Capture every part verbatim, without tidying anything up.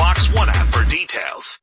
Fox One app for details.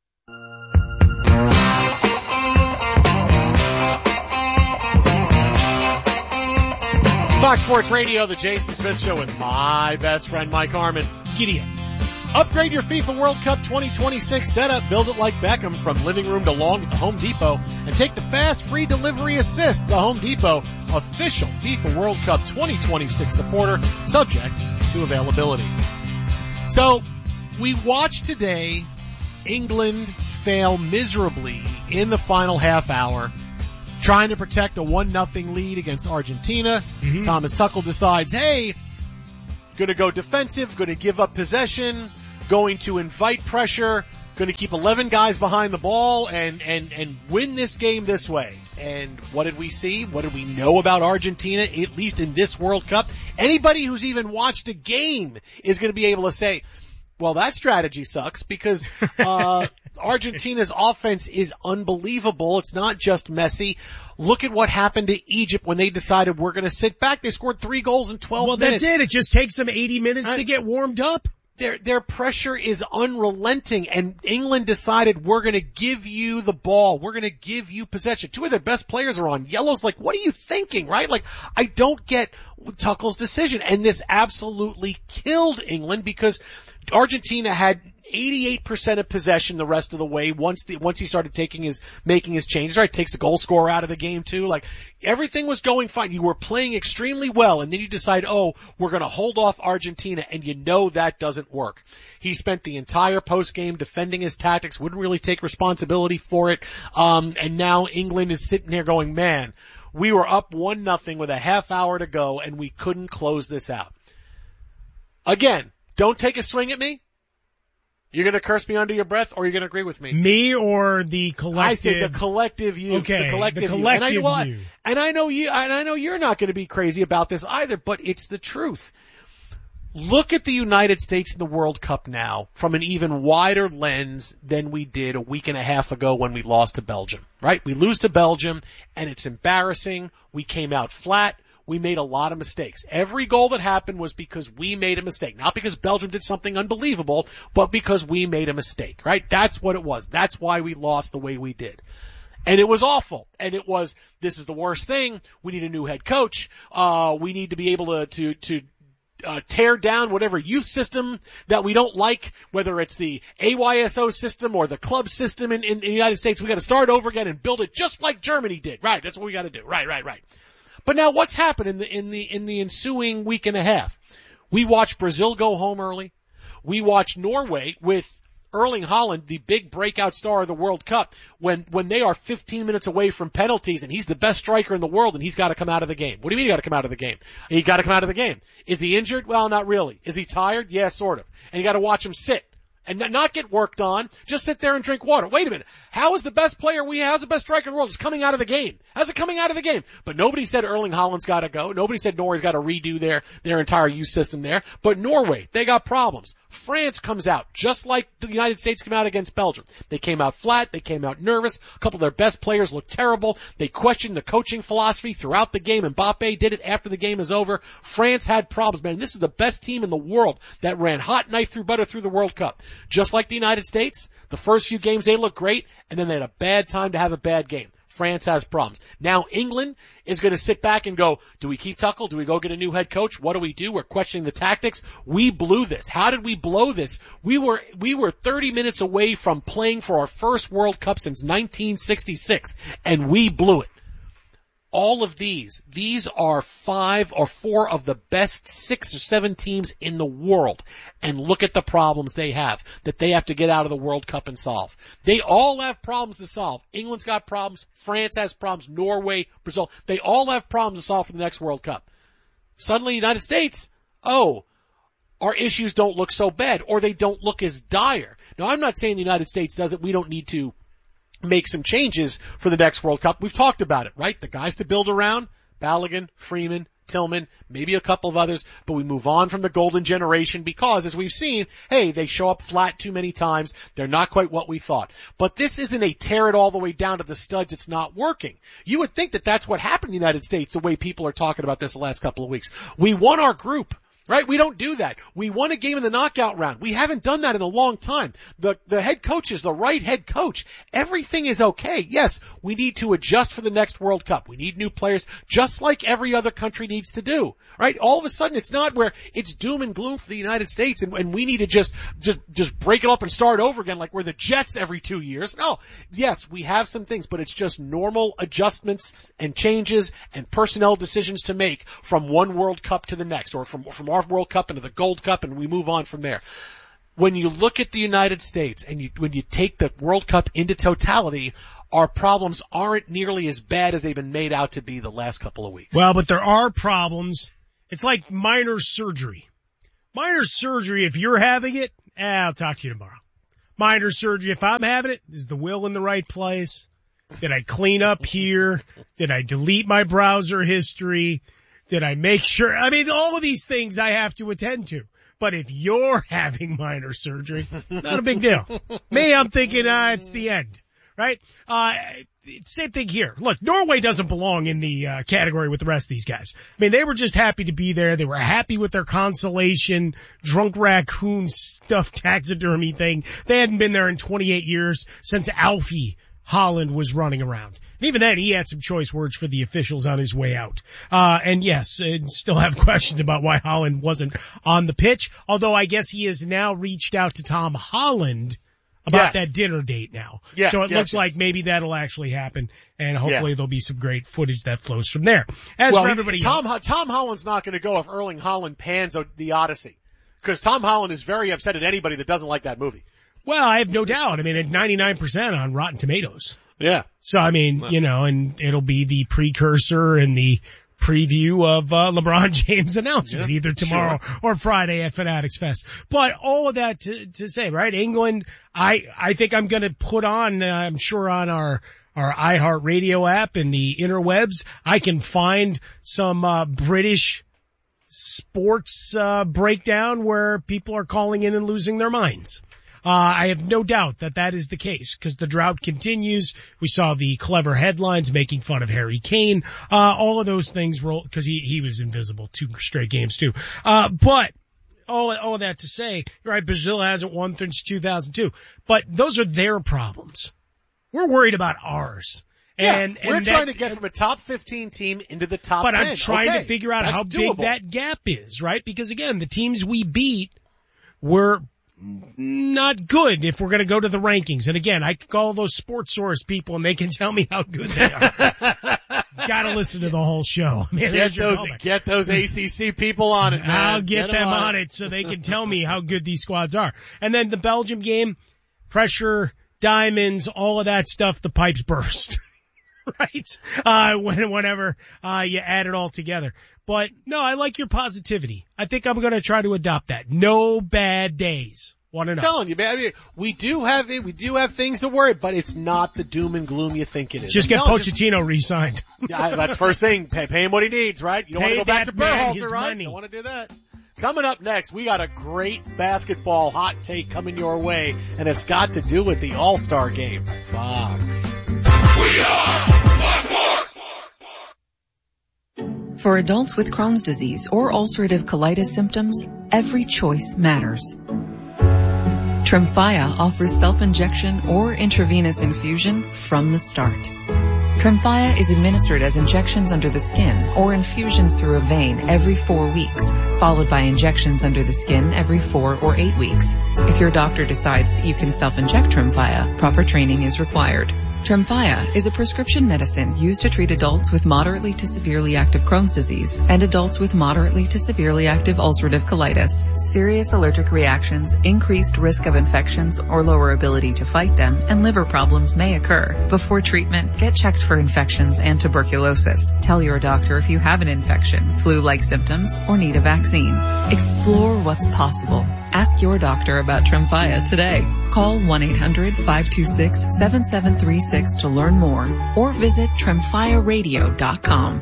Fox Sports Radio, the Jason Smith Show with my best friend Mike Harmon. Giddy up. Upgrade your FIFA World Cup twenty twenty-six setup. Build it like Beckham from living room to lawn at the Home Depot. And take the fast free delivery assist. The Home Depot, official FIFA World Cup twenty twenty-six supporter, subject to availability. So, we watched today England fail miserably in the final half hour, trying to protect a one nothing lead against Argentina. Mm-hmm. Thomas Tuchel decides, hey, going to go defensive, going to give up possession, going to invite pressure, going to keep eleven guys behind the ball and, and, and win this game this way. And what did we see? What did we know about Argentina, at least in this World Cup? Anybody who's even watched a game is going to be able to say, well, that strategy sucks because, uh, Argentina's offense is unbelievable. It's not just Messi. Look at what happened to Egypt when they decided we're going to sit back. They scored three goals in twelve well, minutes. Well, that's it. It just takes them eighty minutes I, to get warmed up. Their, their pressure is unrelenting, and England decided we're going to give you the ball. We're going to give you possession. Two of their best players are on yellows. Like, what are you thinking, right? Like, I don't get Tuchel's decision, and this absolutely killed England because Argentina had eighty-eight percent of possession the rest of the way once the, once he started taking his, making his changes, right? Takes a goal scorer out of the game too. Like, everything was going fine. You were playing extremely well, and then you decide, oh, we're gonna hold off Argentina, and you know that doesn't work. He spent the entire post-game defending his tactics, wouldn't really take responsibility for it, um, and now England is sitting there going, man, we were up one nothing with a half hour to go, and we couldn't close this out. Again, don't take a swing at me. You're going to curse me under your breath, or you're going to agree with me? Me or the collective? I say the collective you. Okay, the collective, the collective you. And I, you. And I know you, and I know you're not going to be crazy about this either, but it's the truth. Look at the United States in the World Cup now from an even wider lens than we did a week and a half ago when we lost to Belgium, right? We lose to Belgium, and it's embarrassing. We came out flat. We made a lot of mistakes. Every goal that happened was because we made a mistake. Not because Belgium did something unbelievable, but because we made a mistake, right? That's what it was. That's why we lost the way we did. And it was awful. And it was, this is the worst thing. We need a new head coach. Uh, we need to be able to, to, to, uh, tear down whatever youth system that we don't like, whether it's the A Y S O system or the club system in, in, in the United States. We got to start over again and build it just like Germany did. Right. That's what we got to do. Right, right, right. But now what's happened in the, in the, in the ensuing week and a half? We watched Brazil go home early. We watched Norway with Erling Haaland, the big breakout star of the World Cup, when, when they are fifteen minutes away from penalties and he's the best striker in the world and he's got to come out of the game. What do you mean you got to come out of the game? He got to come out of the game. Is he injured? Well, not really. Is he tired? Yeah, sort of. And you got to watch him sit. And not get worked on, just sit there and drink water. Wait a minute. How is the best player we have, how's the best striker in the world, just coming out of the game? How's it coming out of the game? But nobody said Erling Haaland's gotta go. Nobody said Norway's gotta redo their, their entire youth system there. But Norway, they got problems. France comes out, just like the United States came out against Belgium. They came out flat, they came out nervous, a couple of their best players looked terrible, they questioned the coaching philosophy throughout the game, and Mbappe did it after the game is over. France had problems, man. This is the best team in the world that ran hot knife through butter through the World Cup. Just like the United States, the first few games they looked great, and then they had a bad time to have a bad game. France has problems. Now England is going to sit back and go, do we keep Tuchel? Do we go get a new head coach? What do we do? We're questioning the tactics. We blew this. How did we blow this? We were, we were thirty minutes away from playing for our first World Cup since nineteen sixty-six, and we blew it. All of these, these are five or four of the best six or seven teams in the world. And look at the problems they have that they have to get out of the World Cup and solve. They all have problems to solve. England's got problems. France has problems. Norway, Brazil. They all have problems to solve for the next World Cup. Suddenly, United States, oh, our issues don't look so bad, or they don't look as dire. Now, I'm not saying the United States does it. We don't need to make some changes for the next World Cup. We've talked about it, right? The guys to build around, Balogun, Freeman, Tillman, maybe a couple of others, but we move on from the golden generation because, as we've seen, hey, they show up flat too many times. They're not quite what we thought. But this isn't a tear it all the way down to the studs. It's not working. You would think that that's what happened in the United States, the way people are talking about this the last couple of weeks. We won our group. Right? We don't do that. We won a game in the knockout round. We haven't done that in a long time. The, the head coach is the right head coach. Everything is okay. Yes, we need to adjust for the next World Cup. We need new players, just like every other country needs to do. Right? All of a sudden, it's not where it's doom and gloom for the United States and, and we need to just, just, just break it up and start over again like we're the Jets every two years. No. Yes, we have some things, but it's just normal adjustments and changes and personnel decisions to make from one World Cup to the next, or from, from our World Cup into the Gold Cup, and we move on from there. When you look at the United States and you, when you take the World Cup into totality, our problems aren't nearly as bad as they've been made out to be the last couple of weeks. Well, but there are problems. It's like minor surgery. Minor surgery, if you're having it, eh, I'll talk to you tomorrow. Minor surgery, if I'm having it, is the will in the right place? Did I clean up here? Did I delete my browser history? Did I make sure? I mean, all of these things I have to attend to. But if you're having minor surgery, not a big deal. Me, I'm thinking, uh, it's the end, right? Uh, same thing here. Look, Norway doesn't belong in the uh, category with the rest of these guys. I mean, they were just happy to be there. They were happy with their consolation, drunk raccoon stuffed taxidermy thing. They hadn't been there in twenty-eight years since Alfie Holland was running around. And even then, he had some choice words for the officials on his way out. Uh, and yes, uh, still have questions about why Holland wasn't on the pitch, although I guess he has now reached out to Tom Holland about yes. that dinner date now. Yes, so it yes, looks yes. like maybe that'll actually happen, and hopefully yeah. there'll be some great footage that flows from there. As well, for everybody Tom, else, Tom Holland's not going to go if Erling Haaland pans the Odyssey, because Tom Holland is very upset at anybody that doesn't like that movie. Well, I have no doubt. I mean, at ninety-nine percent on Rotten Tomatoes. Yeah. So, I mean, you know, and it'll be the precursor and the preview of uh, LeBron James' announcement, yeah, either tomorrow sure. or Friday at Fanatics Fest. But all of that to, to say, right? England, I, I think I'm going to put on, uh, I'm sure on our, our iHeartRadio app and the interwebs, I can find some, uh, British sports, uh, breakdown where people are calling in and losing their minds. Uh, I have no doubt that that is the case because the drought continues. We saw the clever headlines making fun of Harry Kane. Uh, all of those things roll because he, he was invisible two straight games too. Uh, but all, all of that to say, right, Brazil hasn't won since two thousand two, but those are their problems. We're worried about ours. And, yeah, we're and trying that, to get from a top fifteen team into the top but ten. But I'm trying okay, to figure out how doable. big that gap is, right? Because again, the teams we beat were not good if we're going to go to the rankings. And again, I can call those sports source people and they can tell me how good they are. Gotta listen to the whole show. Man, get those, get those A C C people on it, man. I'll get, get them on, on it. it so they can tell me how good these squads are. And then the Belgium game, pressure, diamonds, all of that stuff, the pipes burst. Right? Uh, when, whenever, uh, you add it all together. But no, I like your positivity. I think I'm going to try to adopt that. No bad days. Want to know? I'm telling you, man. I mean, we do have it. We do have things to worry, but it's not the doom and gloom you think it is. Just get Pochettino re-signed. Yeah, that's first thing. Pay, pay him what he needs, right? You don't pay want to go back to Berhalter, right? Money. You don't want to do that. Coming up next, we got a great basketball hot take coming your way, and it's got to do with the All-Star game. Fox. We are Fox. For adults with Crohn's disease or ulcerative colitis symptoms, every choice matters. Tremfya offers self-injection or intravenous infusion from the start. Tremfya is administered as injections under the skin or infusions through a vein every four weeks, followed by injections under the skin every four or eight weeks. If your doctor decides that you can self-inject Tremfya, proper training is required. Tremfya is a prescription medicine used to treat adults with moderately to severely active Crohn's disease and adults with moderately to severely active ulcerative colitis. Serious allergic reactions, increased risk of infections or lower ability to fight them, and liver problems may occur. Before treatment, get checked for infections and tuberculosis. Tell your doctor if you have an infection, flu-like symptoms, or need a vaccine. Explore what's possible. Ask your doctor about Tremfya today. Call one eight hundred five two six seven seven three six to learn more or visit tremfya radio dot com.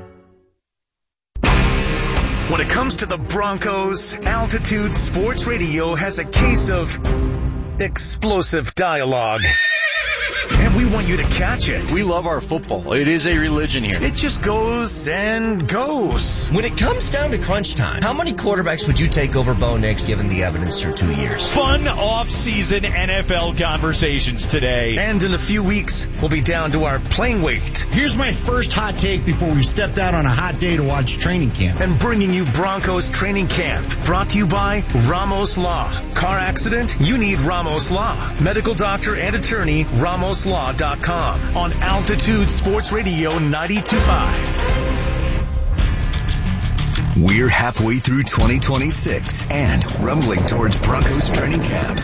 When it comes to the Broncos, Altitude Sports Radio has a case of explosive dialogue. and we want you to catch it. We love our football. It is a religion here. It just goes and goes. When it comes down to crunch time, how many quarterbacks would you take over Bo Nix given the evidence through two years? Fun off-season N F L conversations today. And in a few weeks, we'll be down to our playing weight. Here's my first hot take before we stepped out on a hot day to watch training camp. And bringing you Broncos training camp. Brought to you by Ramos Law. Car accident? You need Ramos Law. Medical doctor and attorney, ramos law dot com. On Altitude Sports Radio ninety-two point five. We're halfway through twenty twenty-six and rumbling towards Broncos training camp.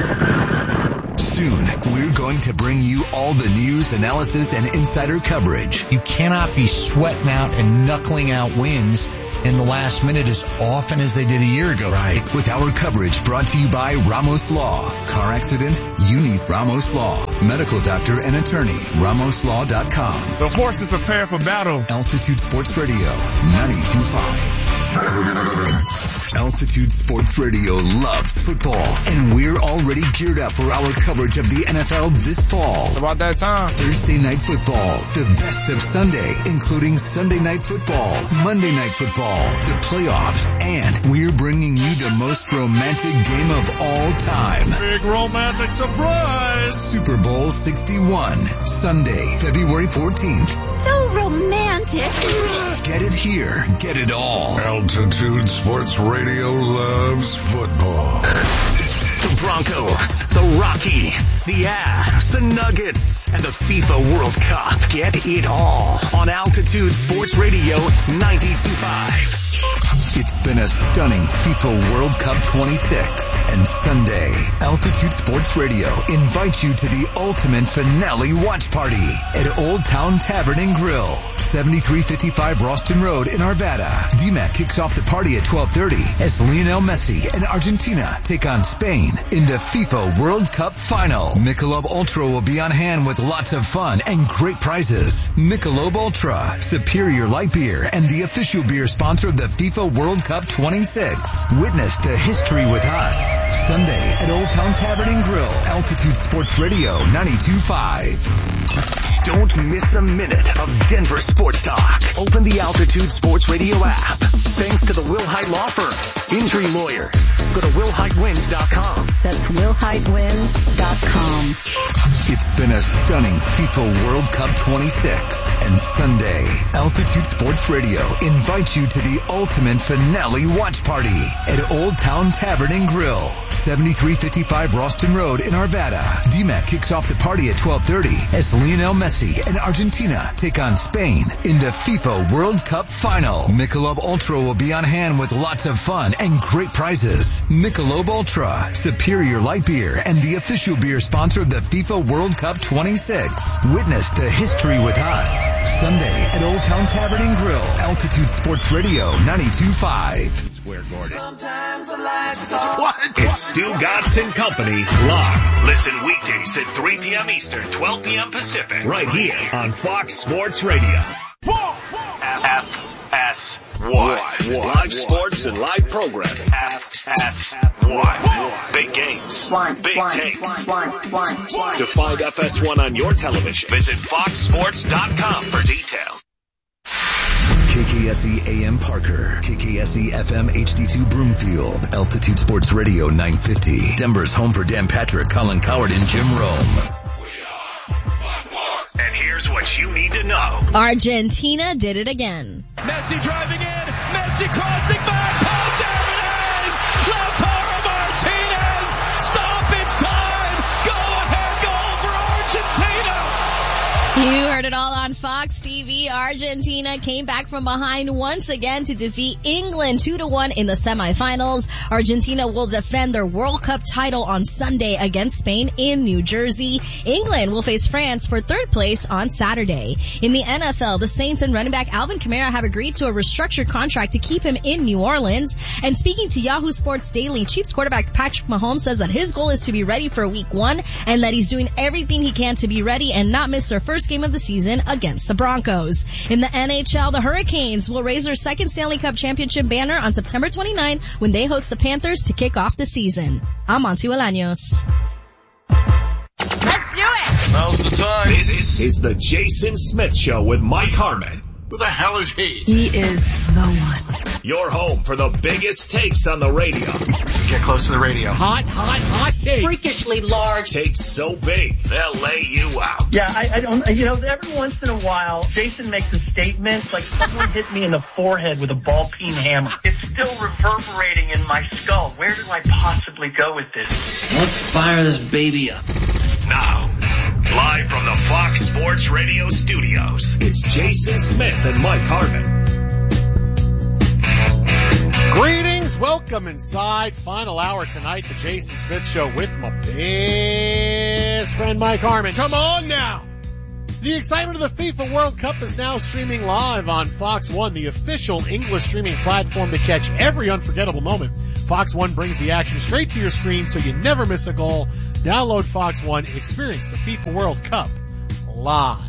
Soon, we're going to bring you all the news, analysis, and insider coverage. You cannot be sweating out and knuckling out wins in the last minute as often as they did a year ago. Right. With our coverage brought to you by Ramos Law. Car accident? You need Ramos Law. Medical doctor and attorney, ramos law dot com. The horses prepare for battle. Altitude Sports Radio, ninety-two point five. Altitude Sports Radio loves football, and we're already geared up for our coverage of the N F L this fall. It's about that time. Thursday night football, the best of Sunday, including Sunday night football, Monday night football, the playoffs, and we're bringing you the most romantic game of all time. Big romantic surprise. Super Bowl sixty-one, Sunday, February fourteenth. So romantic. Get it here, get it all. Altitude Sports Radio loves football. The Broncos, the Rockies, the Avs, the Nuggets, and the FIFA World Cup. Get it all on Altitude Sports Radio ninety-two point five. It's been a stunning FIFA World Cup twenty-six, and Sunday, Altitude Sports Radio invites you to the ultimate finale watch party at Old Town Tavern and Grill, seventy-three fifty-five Ralston Road in Arvada. D MAC kicks off the party at twelve thirty as Lionel Messi and Argentina take on Spain in the FIFA World Cup final. Michelob Ultra will be on hand with lots of fun and great prizes. Michelob Ultra, superior light beer and the official beer sponsor of the FIFA World Cup twenty-six. Witness the history with us. Sunday at Old Town Tavern and Grill. Altitude Sports Radio ninety-two point five. Don't miss a minute of Denver sports talk. Open the Altitude Sports Radio app. Thanks to the Will Height Law Firm. Injury lawyers. Go to will height wins dot com. That's will height wins dot com. It's been a stunning FIFA World Cup twenty-six, and Sunday, Altitude Sports Radio invites you to the ultimate finale watch party at Old Town Tavern and Grill, seventy-three fifty-five Ralston Road in Arvada. D MAC kicks off the party at twelve thirty as Lionel Messi and Argentina take on Spain in the FIFA World Cup final. Michelob Ultra will be on hand with lots of fun and great prizes. Michelob Ultra, superior light beer and the official beer sponsor of the FIFA World Cup twenty-six. Witness the history with us. Sunday at Old Town Tavern and Grill. Altitude Sports Radio ninety-two point five. Where Gordon. Sometimes the lights are... What? It's Stu Gatz and Company live. Listen weekdays at three p.m. Eastern, twelve p.m. Pacific. Right here on Fox Sports Radio. F S Y. Live sports and live programming. F S Y. Big games. Big takes. To find F S one on your television, visit fox sports dot com for details. K K S E A M Parker, K K S E F M H D two Broomfield, Altitude Sports Radio nine fifty, Denver's home for Dan Patrick, Colin Coward, and Jim Rome. And here's what you need to know. Argentina did it again. Messi driving in, Messi crossing back, Paul, there it is! Lautaro Martinez, stoppage time, go-ahead goal for Argentina! You heard it all on Fox T V. Argentina came back from behind once again to defeat England two to one in the semifinals. Argentina will defend their World Cup title on Sunday against Spain in New Jersey. England will face France for third place on Saturday. In the N F L, the Saints and running back Alvin Kamara have agreed to a restructured contract to keep him in New Orleans. And speaking to Yahoo Sports Daily, Chiefs quarterback Patrick Mahomes says that his goal is to be ready for week one and that he's doing everything he can to be ready and not miss their first game of the season against the Broncos. In the N H L, the Hurricanes will raise their second Stanley Cup championship banner on September twenty-ninth when they host the Panthers to kick off the season. I'm Monty Bolaños. Let's do it! Now's the This is the Jason Smith Show with Mike Harmon. Who the hell is he? He is the one. Your home for the biggest takes on the radio. Get close to the radio. Hot, hot, hot take. Freakishly large. Takes so big, they'll lay you out. Yeah, I, I don't, you know, every once in a while, Jason makes a statement like someone hit me in the forehead with a ball peen hammer. It's still reverberating in my skull. Where do I possibly go with this? Let's fire this baby up. Now, live from the Fox Sports Radio studios, it's Jason Smith and Mike Harmon. Greetings, welcome inside. Final hour tonight, the Jason Smith Show with my best friend Mike Harmon. Come on now. The excitement of the FIFA World Cup is now streaming live on Fox One, the official English streaming platform to catch every unforgettable moment. Fox One brings the action straight to your screen so you never miss a goal. Download Fox One, experience the FIFA World Cup live.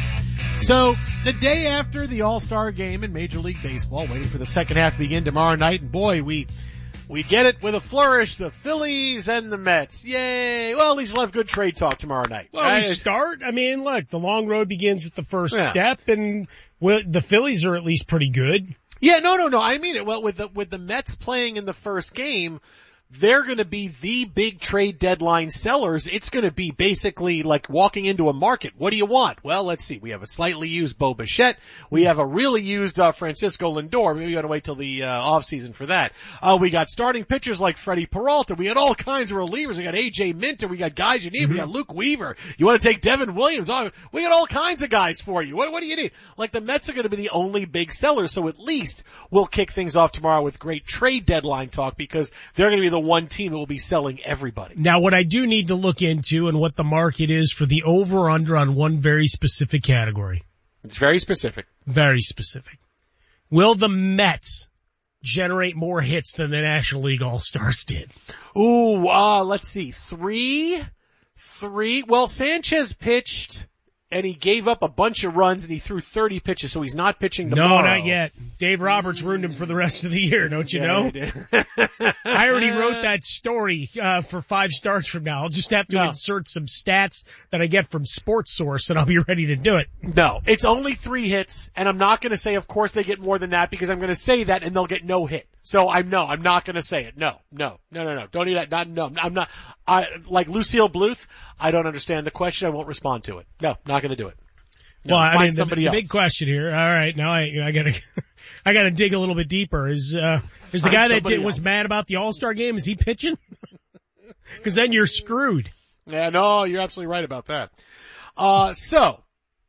So, the day after the All-Star game in Major League Baseball, waiting for the second half to begin tomorrow night, and boy, we we get it with a flourish, the Phillies and the Mets. Yay! Well, at least we'll have good trade talk tomorrow night. Well, right? we start. I mean, look, the long road begins with the first Yeah. step, and well, the Phillies are at least pretty good. Yeah, no, no, no. I mean it. Well, with the with the Mets playing in the first game, they're going to be the big trade deadline sellers. It's going to be basically like walking into a market. What do you want? Well, let's see. We have a slightly used Bo Bichette. We have a really used uh, Francisco Lindor. Maybe we got to wait till the uh, off season for that. Uh, we got starting pitchers like Freddie Peralta. We had all kinds of relievers. We got A J Minter. We got guys you need. Mm-hmm. We got Luke Weaver. You want to take Devin Williams? Oh, we got all kinds of guys for you. What, what do you need? Like the Mets are going to be the only big sellers. So at least we'll kick things off tomorrow with great trade deadline talk because they're going to be the one team that will be selling everybody. Now, what I do need to look into and what the market is for the over-under on one very specific category. It's very specific. Very specific. Will the Mets generate more hits than the National League All-Stars did? Ooh, uh, let's see. Three? Three? Well, Sanchez pitched and he gave up a bunch of runs and he threw thirty pitches, so he's not pitching tomorrow. No, not yet. Dave Roberts ruined him for the rest of the year, don't you yeah, know? He did. I already wrote that story uh for five starts from now. I'll just have to no. insert some stats that I get from Sports Source and I'll be ready to do it. No, it's only three hits, and I'm not going to say, of course, they get more than that because I'm going to say that and they'll get no hit. So I'm no, I'm not going to say it. No, no, no, no, no. Don't do that. Not, no, I'm not. I like Lucille Bluth. I don't understand the question. I won't respond to it. No, not going to do it. No, well, I mean, the, the else. big question here. All right, now I, I gotta, I gotta dig a little bit deeper. Is, uh, is the guy that did, was mad about the All-Star game, is he pitching? Cause then you're screwed. Yeah, no, you're absolutely right about that. Uh, so,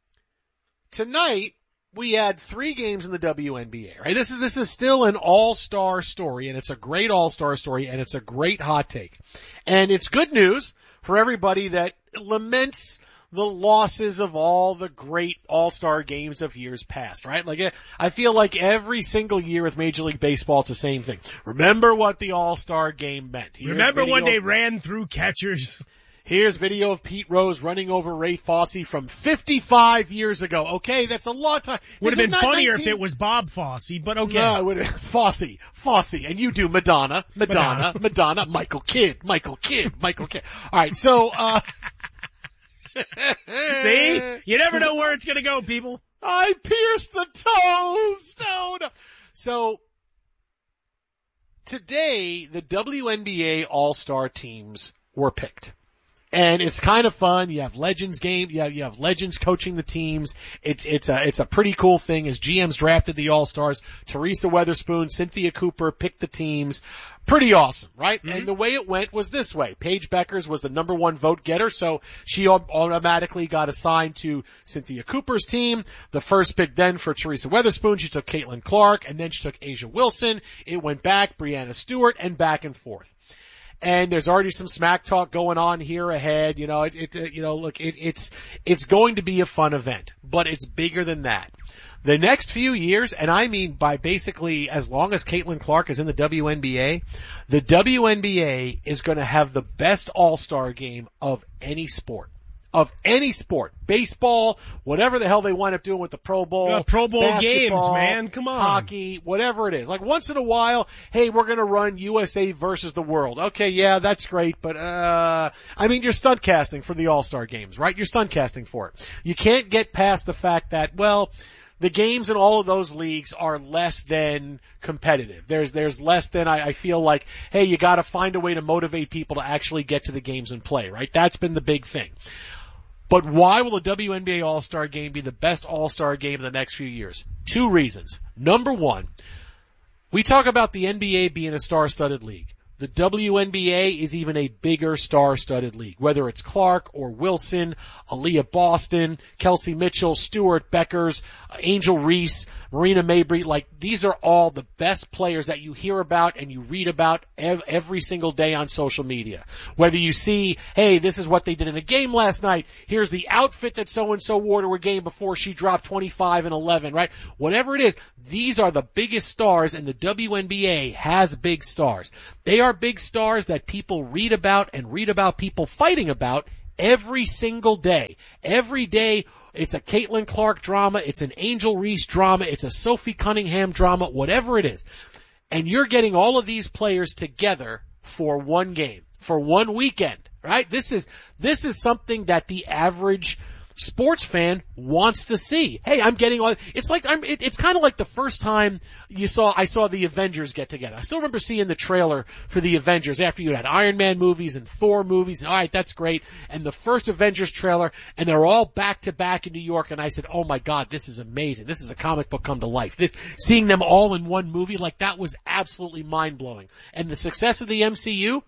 tonight, we had three games in the W N B A, right? This is, this is still an all-star story, and it's a great all-star story, and it's a great hot take. And it's good news for everybody that laments the losses of all the great all-star games of years past, right? Like, I feel like every single year with Major League Baseball, it's the same thing. Remember what the all-star game meant. Here's Remember when they of, ran through catchers? Here's video of Pete Rose running over Ray Fosse from fifty-five years ago. Okay, that's a lot of time. Would have been funnier nineteen... if it was Bob Fosse, but okay. No, it would have Fosse, Fosse, and you do Madonna, Madonna, Madonna, Madonna, Michael Kidd, Michael Kidd, Michael Kidd. All right, so, uh, see? You never know where it's going to go, people. I pierced the toes. Oh, no. So, today, the W N B A All-Star teams were picked. And it's kind of fun. You have legends game. You have, you have legends coaching the teams. It's, it's a, it's a pretty cool thing as G Ms drafted the All-Stars. Teresa Weatherspoon, Cynthia Cooper picked the teams. Pretty awesome, right? Mm-hmm. And the way it went was this way. Paige Beckers was the number one vote getter, so she automatically got assigned to Cynthia Cooper's team. The first pick then for Teresa Weatherspoon, she took Caitlin Clark, and then she took Asia Wilson. It went back, Brianna Stewart, and back and forth. And there's already some smack talk going on here ahead. You know, it, it you know, look, it, it's, it's going to be a fun event, but it's bigger than that. The next few years, and I mean by basically as long as Caitlin Clark is in the W N B A, the W N B A is going to have the best all-star game of any sport. of any sport, baseball, whatever the hell they wind up doing with the Pro Bowl, uh, Pro Bowl games, man, come on, hockey, whatever it is. Like once in a while, hey, we're gonna run U S A versus the world. Okay, yeah, that's great, but uh, I mean, you're stunt casting for the All-Star games, right? You're stunt casting for it. You can't get past the fact that, well, the games in all of those leagues are less than competitive. There's, there's less than, I, I feel like, hey, you gotta find a way to motivate people to actually get to the games and play, right? That's been the big thing. But why will the W N B A All-Star Game be the best All-Star Game in the next few years? Two reasons. Number one, we talk about the N B A being a star-studded league. The W N B A is even a bigger star-studded league. Whether it's Clark or Wilson, Aaliyah Boston, Kelsey Mitchell, Stuart Beckers, Angel Reese, Marina Mabrey, like these are all the best players that you hear about and you read about ev- every single day on social media. Whether you see, hey, this is what they did in a game last night, here's the outfit that so-and-so wore to a game before she dropped twenty-five and eleven, right? Whatever it is, these are the biggest stars, and the W N B A has big stars. They are big stars that people read about and read about people fighting about every single day. Every day, it's a Caitlin Clark drama, it's an Angel Reese drama, it's a Sophie Cunningham drama, whatever it is. And you're getting all of these players together for one game, for one weekend, right? This is, this is something that the average sports fan wants to see. Hey, I'm getting all, it's like, I'm, it, it's kind of like the first time you saw, I saw the Avengers get together. I still remember seeing the trailer for the Avengers after you had Iron Man movies and Thor movies, and alright, that's great, and the first Avengers trailer, and they're all back to back in New York, and I said, oh my god, this is amazing. This is a comic book come to life. This, seeing them all in one movie, like that was absolutely mind-blowing. And the success of the M C U,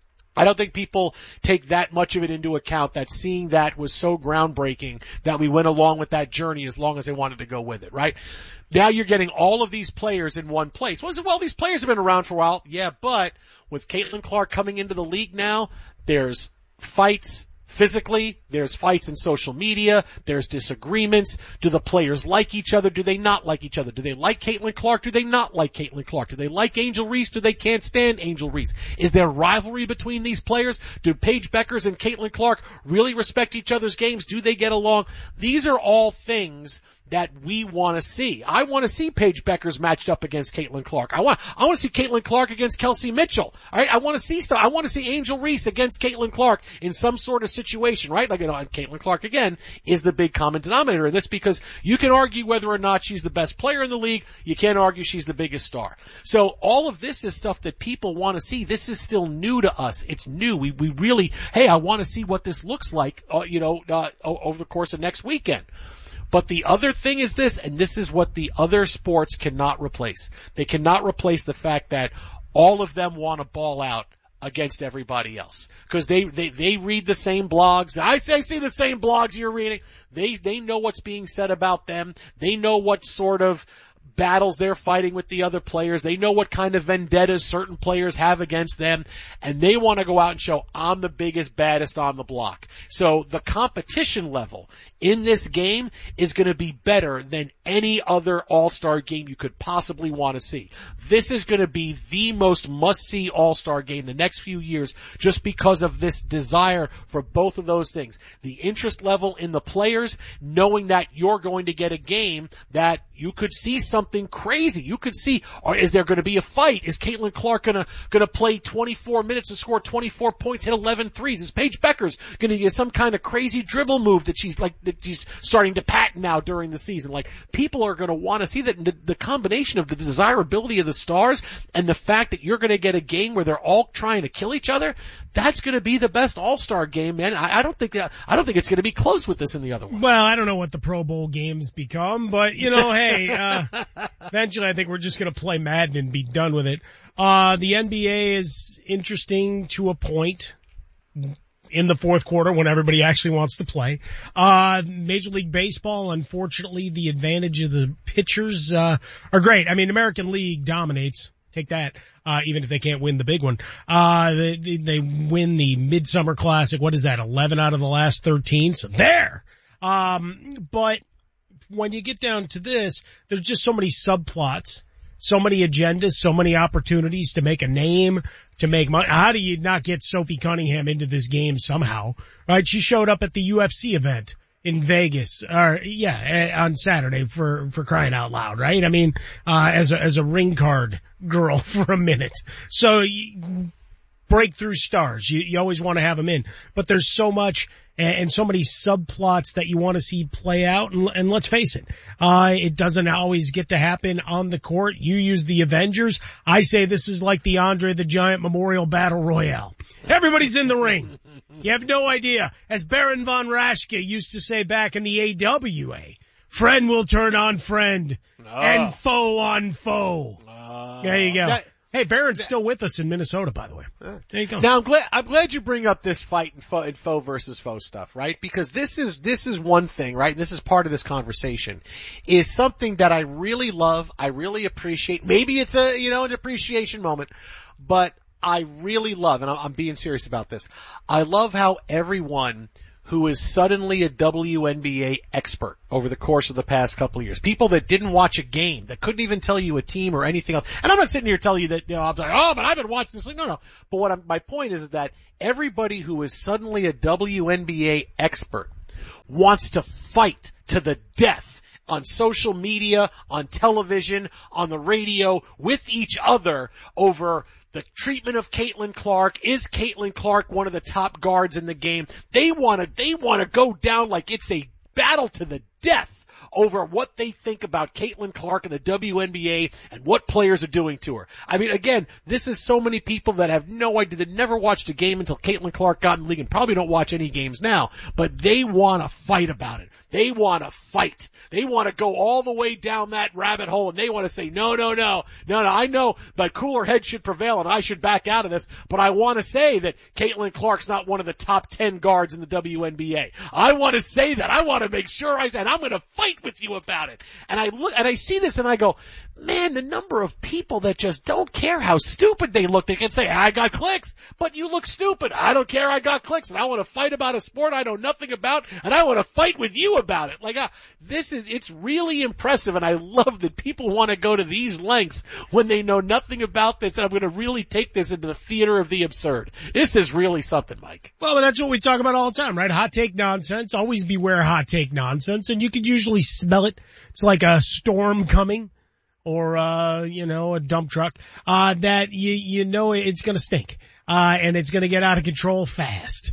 I don't think people take that much of it into account, that seeing that was so groundbreaking that we went along with that journey as long as they wanted to go with it, right? Now you're getting all of these players in one place. Well, well, these players have been around for a while. Yeah, but with Caitlin Clark coming into the league now, there's fights physically, there's fights in social media, there's disagreements. Do the players like each other? Do they not like each other? Do they like Caitlin Clark? Do they not like Caitlin Clark? Do they like Angel Reese? Do they can't stand Angel Reese? Is there rivalry between these players? Do Paige Beckers and Caitlin Clark really respect each other's games? Do they get along? These are all things that we want to see. I want to see Paige Beckers matched up against Caitlin Clark. I want, I want to see Caitlin Clark against Kelsey Mitchell. All right, I want to see stuff. I want to see Angel Reese against Caitlin Clark in some sort of situation, right? Like, you know, Caitlin Clark again is the big common denominator of this, because you can argue whether or not she's the best player in the league. You can't argue she's the biggest star. So all of this is stuff that people want to see. This is still new to us. It's new. We we really, hey, I want to see what this looks like, uh, you know, uh, over the course of next weekend. But the other thing is this, and this is what the other sports cannot replace. They cannot replace the fact that all of them want to ball out against everybody else. Because they, they, they read the same blogs. I say, I see the same blogs you're reading. They, they know what's being said about them. They know what sort of battles they're fighting with the other players. They know what kind of vendettas certain players have against them, and they want to go out and show, I'm the biggest, baddest on the block. So the competition level in this game is going to be better than any other All-Star game you could possibly want to see. This is going to be the most must-see All-Star game the next few years, just because of this desire for both of those things. The interest level in the players, knowing that you're going to get a game that you could see something crazy. You could see, or is there going to be a fight? Is Caitlin Clark going to going to play twenty-four minutes and score twenty-four points, hit eleven threes? Is Paige Beckers going to get some kind of crazy dribble move that she's like that she's starting to patent now during the season? Like, people are going to want to see that. The, the combination of the desirability of the stars and the fact that you're going to get a game where they're all trying to kill each other, that's going to be the best All-Star game, man. I, I don't think that, I don't think it's going to be close with this in the other one. Well, I don't know what the Pro Bowl games become, but you know, hey, uh, eventually I think we're just going to play Madden and be done with it. Uh, the N B A is interesting to a point in the fourth quarter when everybody actually wants to play. Uh, Major League Baseball, unfortunately, the advantage of the pitchers, uh, are great. I mean, American League dominates. Take that, uh, even if they can't win the big one. Uh, they, they, they win the Midsummer Classic. What is that? eleven out of the last thirteen. So there. Um, but when you get down to this, there's just so many subplots So many agendas, so many opportunities to make a name, to make money. How do you not get Sophie Cunningham into this game somehow? Right? She showed up at the U F C event in Vegas, or yeah, on Saturday for, for crying out loud, right? I mean, uh, as a, as a ring card girl for a minute. So you, breakthrough stars, you, you always want to have them in, but there's so much and, and so many subplots that you want to see play out. And, and let's face it, uh, it doesn't always get to happen on the court. You use the Avengers. I say this is like the Andre the Giant Memorial Battle Royale. Everybody's in the ring. You have no idea. As Baron von Raschke used to say back in the A W A, friend will turn on friend oh. and foe on foe. Oh. There you go. That, hey, Baron's that, still with us in Minnesota, by the way. There you go. Now I'm glad, I'm glad you bring up this fight and foe, and foe versus foe stuff, right? Because this is, this is one thing, right? This is part of this conversation, is something that I really love. I really appreciate. Maybe it's a, you know, an appreciation moment, but I really love, and I'm being serious about this, I love how everyone who is suddenly a W N B A expert over the course of the past couple of years, people that didn't watch a game, that couldn't even tell you a team or anything else, and I'm not sitting here telling you that, you know, I'm like, oh, but I've been watching this. No, no. But what I'm, my point is, is that everybody who is suddenly a W N B A expert wants to fight to the death on social media, on television, on the radio, with each other over the treatment of Caitlin Clark. Is Caitlin Clark one of the top guards in the game? They want to, they want to go down like it's a battle to the death over what they think about Caitlin Clark and the W N B A and what players are doing to her. I mean, again, this is so many people that have no idea, that never watched a game until Caitlin Clark got in the league and probably don't watch any games now, but they want to fight about it. They want to fight. They want to go all the way down that rabbit hole, and they want to say, no, no, no, no, no, I know, but cooler heads should prevail and I should back out of this, but I want to say that Caitlin Clark's not one of the top ten guards in the W N B A. I want to say that. I want to make sure I say, and I'm going to fight with you about it. And I look, and I see this and I go, man, the number of people that just don't care how stupid they look. They can say, I got clicks, but you look stupid. I don't care. I got clicks, and I want to fight about a sport I know nothing about, and I want to fight with you about it. Like, uh, this is, it's really impressive, and I love that people want to go to these lengths when they know nothing about this, and I'm going to really take this into the theater of the absurd. This is really something, Mike. Well, that's what we talk about all the time, right? Hot take nonsense. Always beware hot take nonsense, and you can usually smell it. It's like a storm coming, or, uh, you know, a dump truck, uh, that you, you know it's gonna stink, uh, and it's gonna get out of control fast.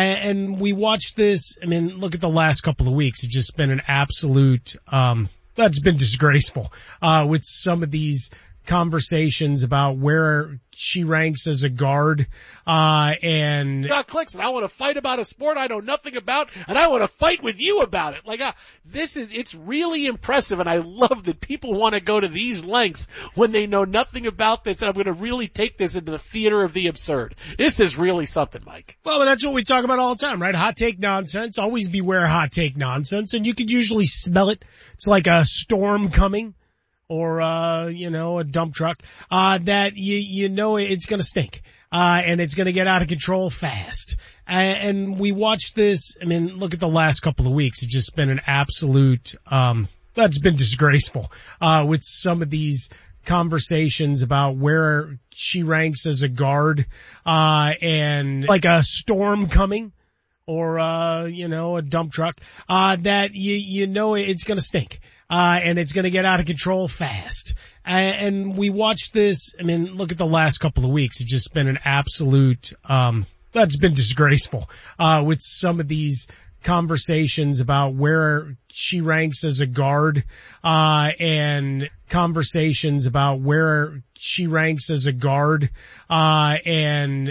And we watched this, I mean, look at the last couple of weeks. It's just been an absolute, um, that's been disgraceful, uh, with some of these conversations about where she ranks as a guard, uh, and got clicks, and I want to fight about a sport I know nothing about, and I want to fight with you about it. Like, uh, this is, it's really impressive, and I love that people want to go to these lengths when they know nothing about this, and I'm going to really take this into the theater of the absurd. This is really something, Mike. Well, that's what we talk about all the time, right? Hot take nonsense. Always beware hot take nonsense, and you can usually smell it. It's like a storm coming, or, uh, you know, a dump truck, uh, that you, you know it's gonna stink, uh, and it's gonna get out of control fast. And we watched this, I mean, look at the last couple of weeks. It's just been an absolute, um, that's been disgraceful, uh, with some of these conversations about where she ranks as a guard, uh, and like a storm coming, or, uh, you know, a dump truck, uh, that you, you know it's gonna stink. Uh, and it's gonna get out of control fast. And we watched this, I mean, look at the last couple of weeks. It's just been an absolute, um, that's been disgraceful, uh, with some of these conversations about where she ranks as a guard, uh, and conversations about where she ranks as a guard, uh, and